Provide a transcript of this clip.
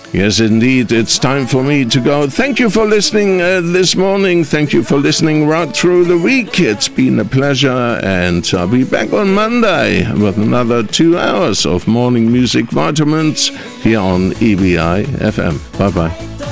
Yes, indeed. It's time for me to go. Thank you for listening this morning. Thank you for listening right through the week. It's been a pleasure, and I'll be back on Monday with another 2 hours of morning music vitamins here on EBI FM. Bye-bye.